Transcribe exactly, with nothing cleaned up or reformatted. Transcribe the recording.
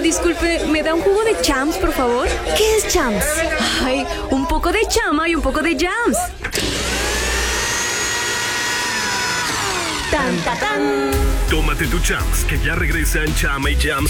disculpe, ¿me da un jugo de Champs, por favor? ¿Qué es Champs? Ay, un poco de chama y un poco de jams. Tan, ta, tan. Tómate tu Champs, que ya regresan Chama y Jams